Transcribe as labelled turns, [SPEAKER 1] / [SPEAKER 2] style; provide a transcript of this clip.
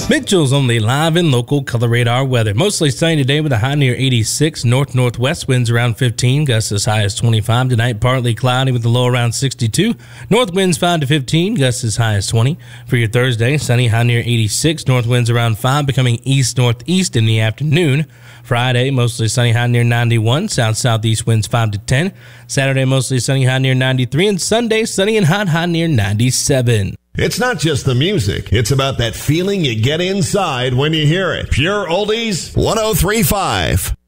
[SPEAKER 1] Mitchell's only live and local color radar weather. Mostly sunny today with a high near 86. North-northwest winds around 15. Gusts as high as 25. Tonight, partly cloudy with a low around 62. North winds 5 to 15. Gusts as high as 20. For your Thursday, sunny, high near 86. North winds around 5, becoming east-northeast in the afternoon. Friday, mostly sunny, high near 91. South-southeast winds 5 to 10. Saturday, mostly sunny, high near 93. And Sunday, sunny and hot, high near 97.
[SPEAKER 2] It's not just the music. It's about that feeling you get inside when you hear it. Pure Oldies 103.5.